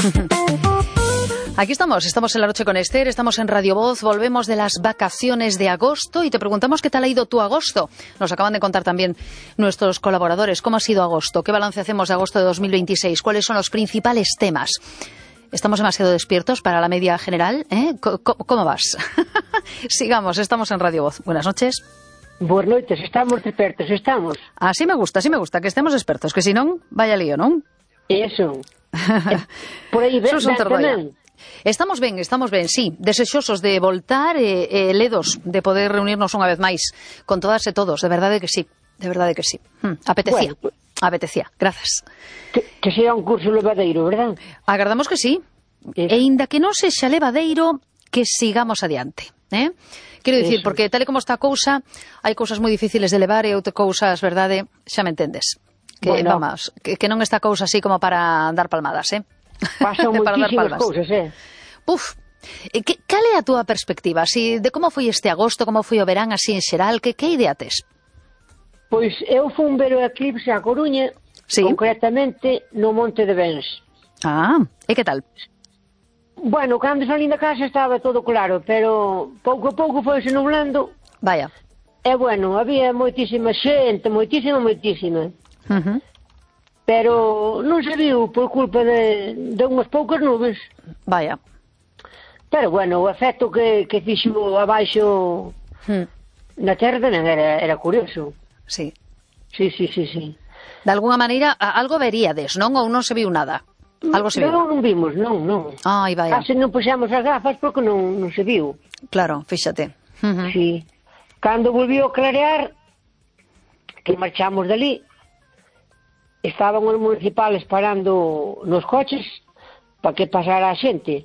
Aquí estamos en La Noche con Esther, estamos en Radio Voz, volvemos de las vacaciones de agosto y te preguntamos qué tal ha ido tu agosto. Nos acaban de contar también nuestros colaboradores cómo ha sido agosto, qué balance hacemos de agosto de 2026, cuáles son los principales temas. ¿Estamos demasiado despiertos para la media general? ¿Cómo vas? Sigamos, estamos en Radio Voz. Buenas noches. Buenas noches, estamos despertos, estamos. Así me gusta, que estemos expertos, que si non, vaya lío, non? Eso. Por aí ven tamén. Estamos ben, sí, desexosos de voltar ledos de poder reunirnos unha vez máis con todas e todos, de verdade que sí. Apetecía, bueno, apetecía, grazas. Que sea un curso levadeiro, verdad? Agardamos que sí, e inda que non sexa levadeiro, que sigamos adiante, Quero dicir, porque tal e como está a cousa, hai cousas moi difíciles de levar e outras cousas, verdade, xa me entendes. Que, bueno, vamos, que non está a cousa así como para dar palmadas, Pasan moitísimas cousas, cal é a túa perspectiva? Así, de como foi este agosto, como foi o verán, así en xeral, que idea tes? Pois eu fui ver o eclipse a Coruña, sí, concretamente no Monte de Bens. E que tal? Bueno, cando salín da casa estaba todo claro, pero pouco a pouco foise nublando. Vaya. E bueno, había moitísima xente, moitísima. Pero non se viu por culpa de unhas poucas nubes. Vaya. Pero bueno, o efecto que fixo abaixo na terra tamén era curioso. Sí. Sí. De alguna maneira, algo veríades, non? Ou non se viu nada? Algo se viu? Non vimos, non. Ai, vaya. Case non puxemos as gafas porque non se viu. Claro, fíxate. Sí. Cando volviu a clarear, que marchamos dali, estaban os municipales parando nos coches para que pasara a xente.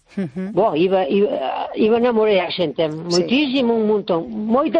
Iba na morea a xente, moitísimo, un montón, moita.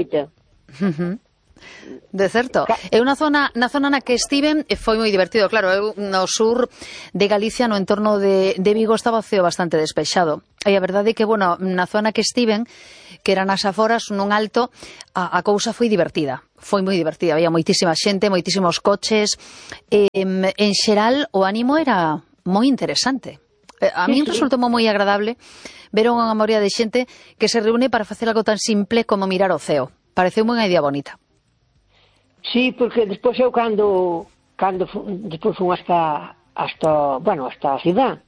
De certo. Eu na zona na que estiven foi moi divertido, claro, eu no sur de Galicia, no entorno de Vigo, estaba o ceo bastante despexado. E a verdade é que, bueno, na zona que estiven, que eran as aforas, nun alto, a cousa foi divertida. Foi moi divertida, había moitísima xente, moitísimos coches. En xeral, o ánimo era moi interesante. A min resultou moi agradable ver unha morea de xente que se reúne para facer algo tan simple como mirar o ceo. Pareceu unha idea bonita. Sí, porque despois eu cando despois fun hasta a cidade,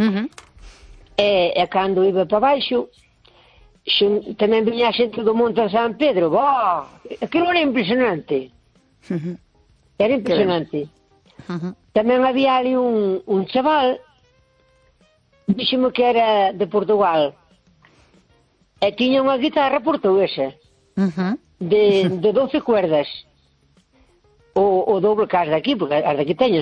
e cando iba para baixo, tamén viña a xente do Monte de San Pedro. Aquilo era impresionante. Era impresionante. Tamén había ali un chaval, díxeme que era de Portugal, e tiña unha guitarra portuguesa de 12 cuerdas. O doble que as daqui, porque as daqui teñen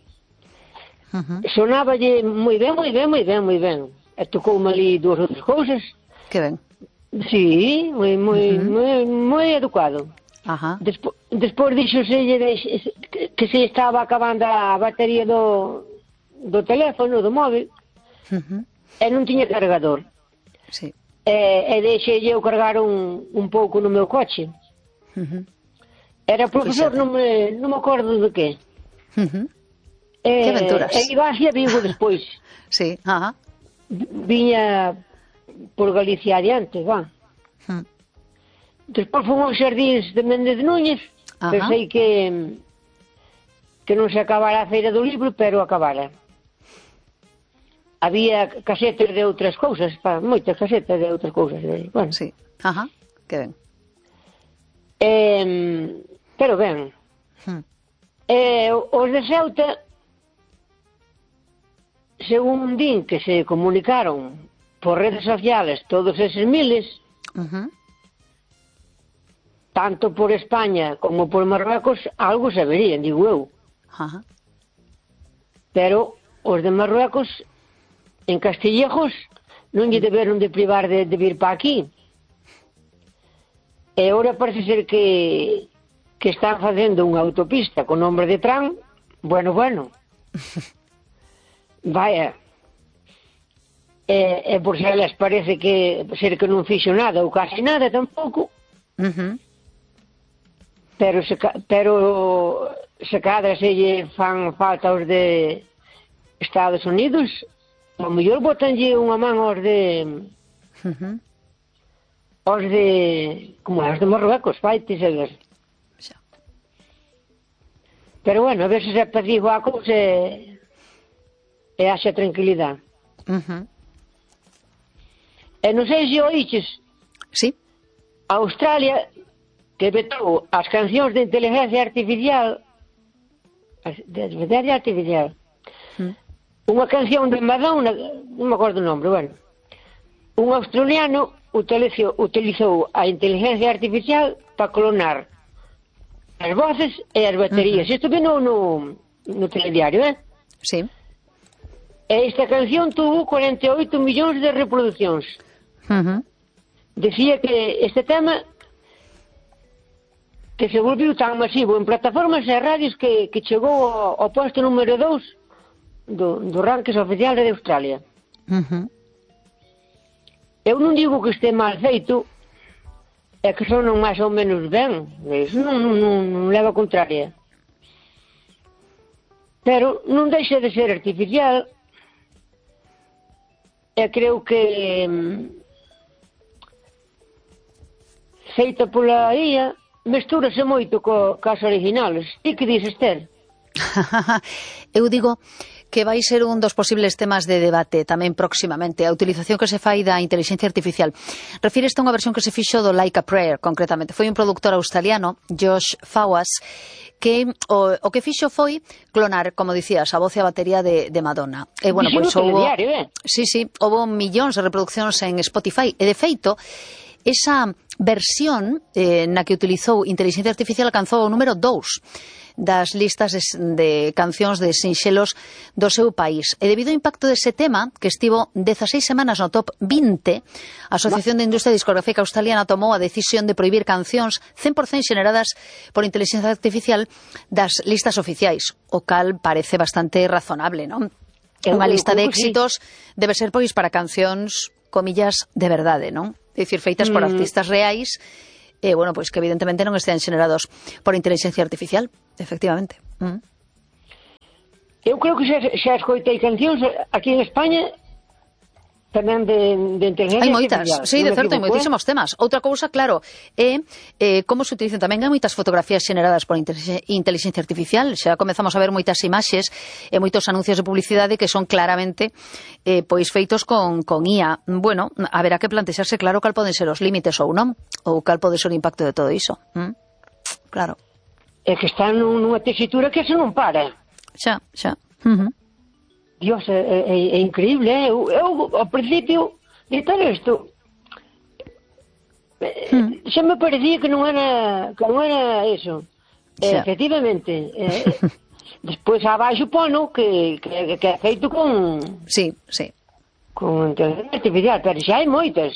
6. Sonáballe moi ben. E tocoume ali dúas outras cousas. Que ben. Sí, moi educado. Despois dixoselle que se estaba acabando a batería do teléfono, do móvil, e non tiña cargador. Sí. E deixei eu cargar un pouco no meu coche. Era profesor, non me acordo de que. Que aventuras. E iba hacia Vigo despois. Sí, Viña por Galicia adiante, Despois fomos aos xardíns de Méndez Núñez. Pensei que non se acabara a feira do libro, pero acabara. Había casetas de outras cousas, moitas casetas de outras cousas. Bueno. Sí, que ben. Pero ben. Os de Ceuta, según din que se comunicaron por redes sociales todos eses miles, tanto por España como por Marruecos, algo saberían, digo eu. Pero os de Marruecos, en Castillejos, non lle deberon de privar de vir para aquí. E agora parece ser que están facendo unha autopista con nombre de Tran. Bueno. Vaya. E por se les parece que ser que non fixo nada ou casi nada tampouco. Pero se cadra se lle fan falta os de Estados Unidos, ao mellor botanlle unha man aos de... Os de... Como é? Os de Marruecos, vai, ti saber. Pero bueno, a ver se apacigua a cousa e haxa tranquilidade. E non sei se oíches. Sí. A Australia que vetou as cancións de inteligencia artificial. Unha canción de Madonna, non me acordo o nome, bueno. Un australiano utilizou a inteligencia artificial para clonar as voces e as baterías. Isto vino no telediario, Sí. E esta canción tuvo 48 millóns de reproduccións. Decía que este tema que se volviu tan masivo en plataformas e radios que chegou ao posto número 2 do rankings oficial de Australia. Eu non digo que este mal feito, é que son máis ou menos ben, iso non leva a contraria. Pero non deixa de ser artificial, e creo que feita pola IA mestúrase moito cas originales. Ti que dices, Esther? Eu digo que vai ser un dos posibles temas de debate tamén próximamente, a utilización que se fai da inteligencia artificial. Refíreste a unha versión que se fixo do Like a Prayer, concretamente. Foi un productor australiano, Josh Fawaz, que o que fixo foi clonar, como dicías, a voz e a batería de Madonna. E, bueno, pois houbo... Sí, houbo millóns de reproduccións en Spotify. E, de feito, esa versión na que utilizou inteligencia artificial alcanzou o número 2 das listas de cancións de sinxelos do seu país. E debido ao impacto dese tema, que estivo 16 semanas no top 20, a Asociación de Industria Discográfica Australiana tomou a decisión de prohibir cancións 100% xeneradas por inteligencia artificial das listas oficiais, o cal parece bastante razonable, non? Unha lista de éxitos debe ser, pois, para cancións, comillas, de verdade, non? É dicir, feitas por artistas reais, bueno, pois que evidentemente non estean xenerados por inteligencia artificial, efectivamente. Eu creo que xa escoitei cancións aquí en España tamén de inteligencia artificial. Hai moitas, sí, de certo, hai moitísimos temas. Outra cousa, claro, é como se utilizan tamén. Hai moitas fotografías xeneradas por inteligencia artificial. Xa comezamos a ver moitas imaxes e moitos anuncios de publicidade que son claramente pois feitos con IA. Bueno, haberá que plantexarse claro cal poden ser os límites ou non, ou cal pode ser o impacto de todo iso. Claro. É que está nunha tesitura que se non para. Xa. Dios, é increíble, Eu, ao principio, de todo isto, xa me parecía que non era eso. Efectivamente. Despois abaixo pono que é feito con... Sí. Con inteligencia artificial, pero xa hai moitas.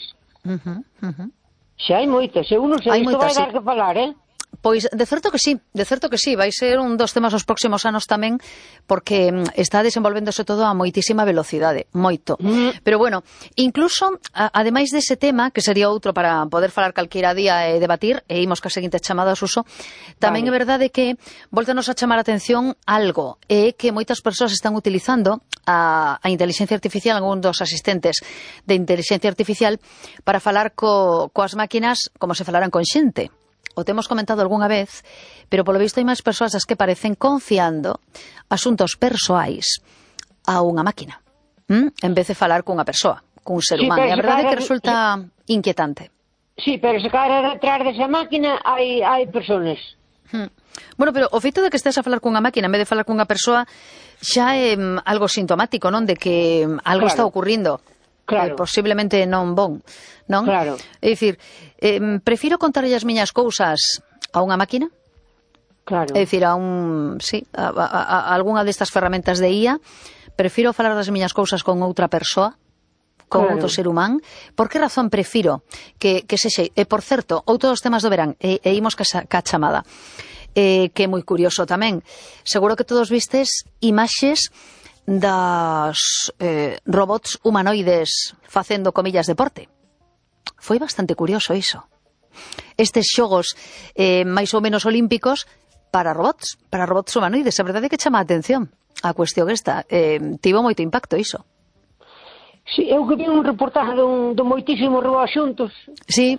Xa hai moitas. Se uno se isto vai dar que falar, Pois, de certo que sí, vai ser un dos temas os próximos anos tamén, porque está desenvolvéndose todo a moitísima velocidade, moito. Pero bueno, incluso, ademais dese tema, que sería outro para poder falar calquera día e debatir, e imos ca seguinte chamada a Suso, tamén é verdade que voltanos a chamar a atención algo, é que moitas persoas están utilizando a inteligencia artificial, algún dos asistentes de inteligencia artificial, para falar coas máquinas como se falaran con xente. O temos comentado algunha vez, pero polo visto hai máis persoas as que parecen confiando asuntos persoais a unha máquina, en vez de falar cunha persoa, cun ser humano. E a verdade é que resulta inquietante. Sí, pero se cara detrás desa máquina hai persoas. Bueno, pero o feito de que estés a falar cunha máquina en vez de falar cunha persoa xa é algo sintomático, non? De que algo está ocurrindo. Claro. Posiblemente non bon, non? Claro. É dicir, prefiro contarlle as miñas cousas a unha máquina? Claro. É dicir, a algunha destas ferramentas de IA, prefiro falar das miñas cousas con outra persoa, con outro ser humán. Por que razón prefiro que sexe? E, por certo, outro dos temas do verán, e imos ca chamada, que é moi curioso tamén. Seguro que todos vistes imaxes das robots humanoides facendo, comillas, deporte. Foi bastante curioso iso. Estes xogos máis ou menos olímpicos para robots humanoides. A verdade é que chama a atención. a cuestión esta. Tivo moito impacto iso. Sí, eu que vi un reportaje de moitísimos robots xuntos. Sí.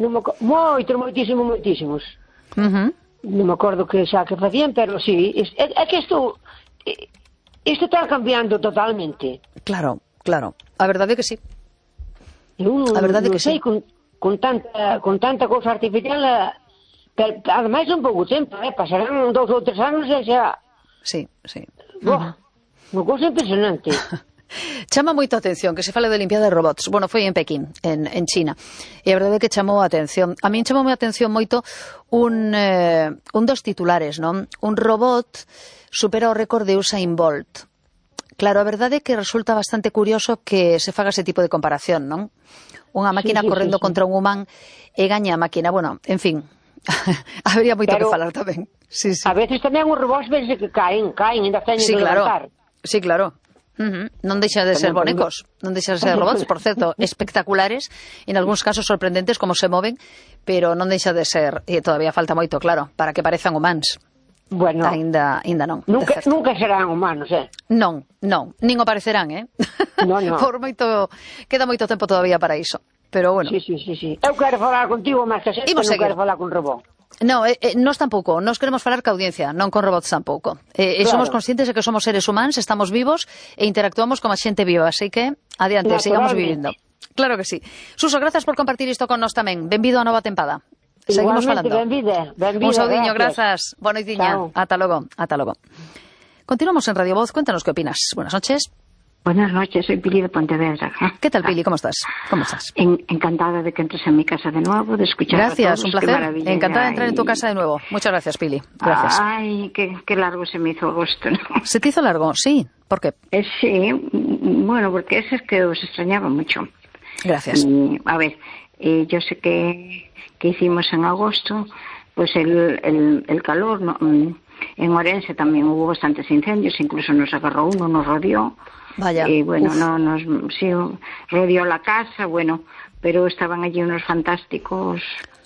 Moitísimos. Non me acordo que xa que facían, pero sí, é que isto está cambiando totalmente. Claro. A verdade é que sí. A verdade é que sí. Con tanta cousa artificial, ademais un pouco tempo, pasarán 2 ou 3 anos e xa... Sí. Unha cousa impresionante. Chama moito a atención que se fale de limpieza de robots. Bueno, foi en Pekín, en China. E a verdade é que chamou a atención. A min chamou a atención moito un dos titulares, non? Un robot supera o récord de Usain Bolt. Claro, a verdade é que resulta bastante curioso que se faga ese tipo de comparación, non? Unha máquina correndo contra un humán e gaña a máquina. Bueno, en fin, habería moito que falar tamén. Sí. A veces tamén os robots ves que caen, ainda teñen que levantar. Sí, claro. Non deixa de ser bonecos, non deixa de ser robots, por certo, espectaculares, en algúns casos sorprendentes como se moven, pero non deixa de ser, e todavía falta moito, claro, para que parezan humanos. Bueno, ainda non. Nunca serán humanos, Non, nin o parecerán, No. Por moito, queda moito tempo todavía para iso, pero bueno. Sí. Eu quero falar contigo, mas que non quero falar con robot. No, nós tampouco, nós queremos falar ca audiencia, non con robots tampouco. Claro. Somos conscientes de que somos seres humanos, estamos vivos e interactuamos como a xente viva, así que adiante, sigamos vivindo. Claro que sí. Suso, grazas por compartir isto con nós tamén. Benvido a nova tempada. Seguimos falando. Benvida. Un saudiño, grazas. Boa noitiña. Ata logo. Continuamos en Radio Voz. Cuéntanos qué opinas. Buenas noches. Buenas noches, soy Pili de Pontevedra. ¿Qué tal, Pili? ¿Cómo estás? Encantada de que entres en mi casa de nuevo, de escuchar. Gracias, un placer. Encantada de entrar en tu casa de nuevo. Muchas gracias, Pili. Gracias. Ay, qué largo se me hizo agosto, ¿no? ¿Se te hizo largo? Sí. ¿Por qué? Sí, bueno, porque es que os extrañaba mucho. Gracias. A ver, yo sé que hicimos en agosto, pues el calor, ¿no? En Orense también hubo bastantes incendios, incluso nos agarró uno, nos rodeó. Vaya. Y bueno, sí, rodeó la casa, bueno, pero estaban allí unos fantásticos,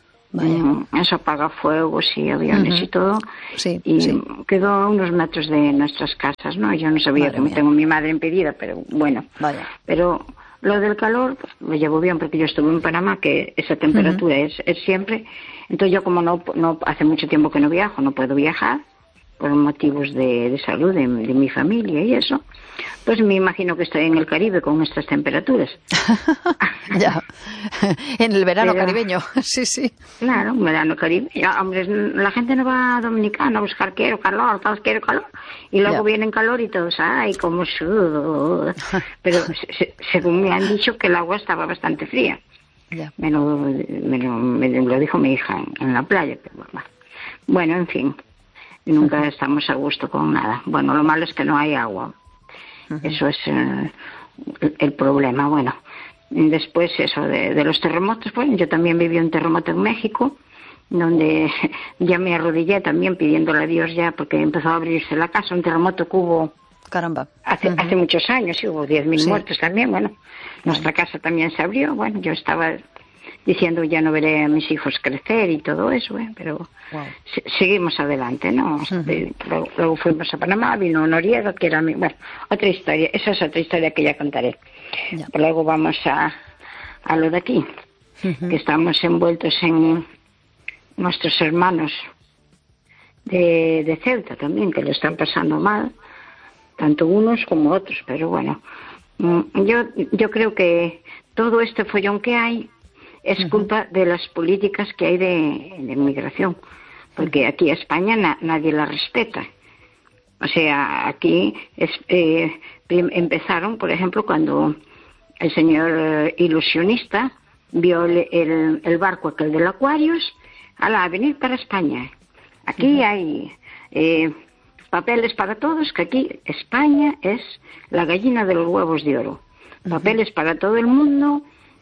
eso apagafuegos y aviones y todo. Sí, y quedó a unos metros de nuestras casas, ¿no? Yo no sabía que tengo mi madre impedida, pero bueno. Vaya. Pero lo del calor, pues, lo llevo bien porque yo estuve en Panamá, que esa temperatura es siempre. Entonces yo como no hace mucho tiempo que no viajo, no puedo viajar por motivos de salud de mi familia y eso, pues me imagino que estoy en el Caribe con estas temperaturas. Ya, en el verano caribeño, sí. Claro, un verano caribeño. Hombre, la gente no va a Dominicana a buscar quiero calor, todos quiero calor, y luego vienen calor y todos, ay, como sudo. Pero según me han dicho que el agua estaba bastante fría. Ya. Me lo dijo mi hija en la playa. Pero bueno, en fin. Nunca estamos a gusto con nada. Bueno, lo malo es que no hay agua. Eso es el problema. Bueno, después eso de los terremotos. Bueno, yo también viví un terremoto en México, donde ya me arrodillé también pidiéndole a Dios ya, porque empezó a abrirse la casa. Un terremoto que hubo hace muchos años, y hubo 10.000 muertos también. Bueno, nuestra casa también se abrió. Bueno, yo estaba diciendo ya no veré a mis hijos crecer y todo eso, pero seguimos adelante, ¿no? Luego fuimos a Panamá, vino Noriega, que era otra historia, esa es otra historia que ya contaré. Pero luego vamos a lo de aquí, que estamos envueltos en nuestros hermanos de Ceuta también, que lo están pasando mal, tanto unos como otros, pero bueno, yo creo que todo este follón que hay es culpa de las políticas que hay de migración, porque aquí en España nadie la respeta. O sea, aquí empezaron, por ejemplo, cuando el señor ilusionista vio el barco aquel del Aquarius, a venir para España. Aquí hay papeles para todos, que aquí España es la gallina de los huevos de oro. Papeles para todo el mundo.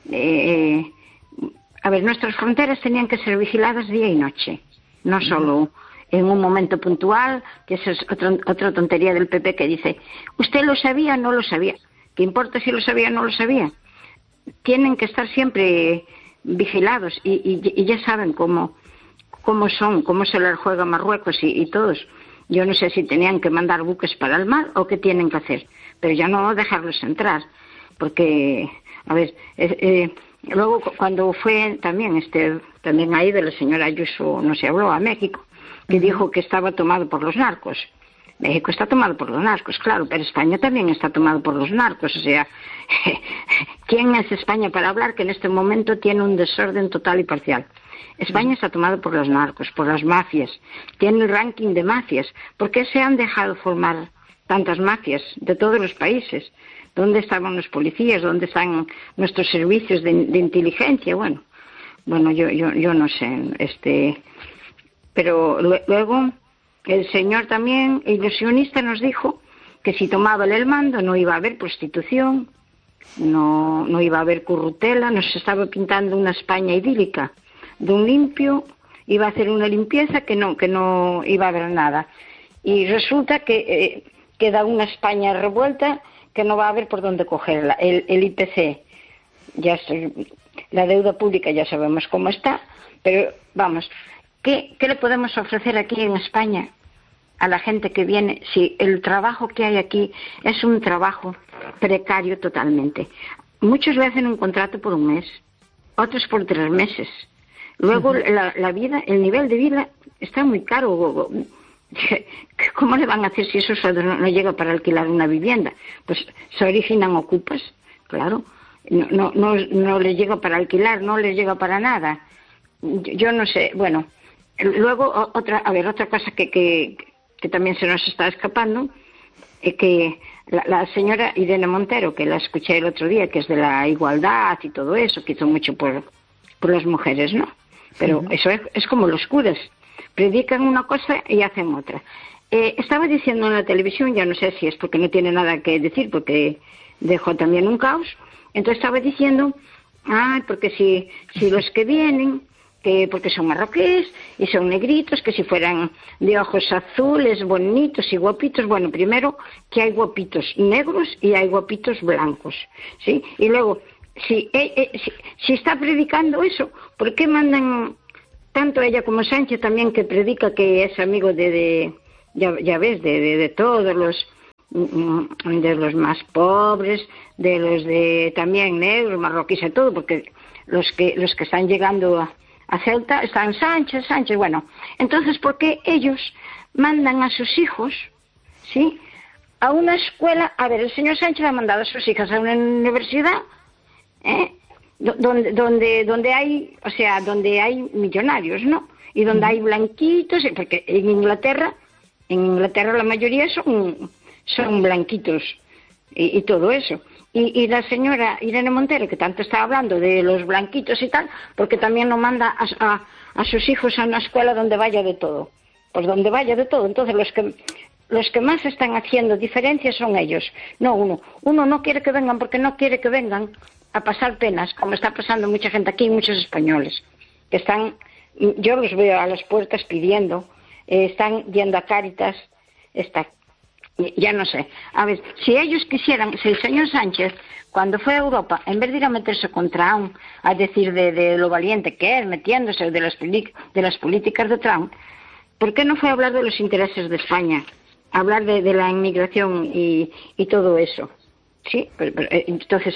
A ver, nuestras fronteras tenían que ser vigiladas día y noche, no solo en un momento puntual, que esa es otra tontería del PP que dice, ¿usted lo sabía o no lo sabía? ¿Qué importa si lo sabía o no lo sabía? Tienen que estar siempre vigilados y ya saben cómo son, cómo se les juega Marruecos y todos. Yo no sé si tenían que mandar buques para el mar o qué tienen que hacer, pero ya no dejarlos entrar, porque, a ver, luego cuando fue también ahí de la señora Ayuso, no se habló a México, que dijo que estaba tomado por los narcos. México está tomado por los narcos, claro, pero España también está tomado por los narcos, o sea, ¿quién es España para hablar que en este momento tiene un desorden total y parcial? España está tomado por los narcos, por las mafias, tiene el ranking de mafias. ¿Por qué se han dejado formar tantas mafias de todos los países? ¿Dónde estaban los policías? ¿Dónde están nuestros servicios de inteligencia? Bueno, yo no sé, pero luego el señor también, ilusionista, nos dijo que si tomaba el mando no iba a haber prostitución, no iba a haber currutela, nos estaba pintando una España idílica, de un limpio, iba a hacer una limpieza que no iba a haber nada. Y resulta que queda una España revuelta que no va a haber por dónde cogerla. El IPC, la deuda pública ya sabemos cómo está, pero vamos, ¿qué le podemos ofrecer aquí en España a la gente que viene si el trabajo que hay aquí es un trabajo precario totalmente? Muchos le hacen un contrato por un mes, otros por 3 meses. Luego la vida, el nivel de vida está muy caro. ¿Cómo le van a hacer si eso no llega para alquilar una vivienda? Pues se originan ocupas, claro. No les llega para alquilar, no les llega para nada. Yo no sé, bueno. Luego otra cosa que también se nos está escapando, es que la señora Irene Montero, que la escuché el otro día, que es de la igualdad y todo eso, que hizo mucho por las mujeres, ¿no? Pero eso es como los curas, predican una cosa y hacen otra. Estaba diciendo en la televisión, ya no sé si es porque no tiene nada que decir, porque dejó también un caos, entonces estaba diciendo, porque si los que vienen, que porque son marroquíes y son negritos, que si fueran de ojos azules, bonitos y guapitos, bueno, primero que hay guapitos negros y hay guapitos blancos, ¿sí? Y luego, si está predicando eso, ¿por qué mandan tanto ella como Sánchez también, que predica que es amigo ya ves, de todos de los más pobres, de los de también negros, marroquíes y todo, porque los que están llegando a Ceuta están Sánchez, bueno, entonces ¿por qué ellos mandan a sus hijos, sí, a una escuela? A ver, el señor Sánchez ha mandado a sus hijas a una universidad, donde hay millonarios, ¿no? Y donde hay blanquitos, porque en Inglaterra la mayoría son blanquitos y todo eso. Y la señora Irene Montero, que tanto está hablando de los blanquitos y tal, porque también no manda a sus hijos a una escuela donde vaya de todo. Pues donde vaya de todo. Entonces los que más están haciendo diferencias son ellos, no uno. Uno no quiere que vengan porque no quiere que vengan a pasar penas, como está pasando mucha gente aquí, muchos españoles, que yo los veo a las puertas pidiendo, están yendo a Cáritas, ya no sé. A ver, si ellos quisieran, si el señor Sánchez, cuando fue a Europa, en vez de ir a meterse con Trump, a decir de lo valiente que es, metiéndose de las políticas de Trump, ¿por qué no fue a hablar de los intereses de España? A hablar de la inmigración y todo eso. Sí, pero entonces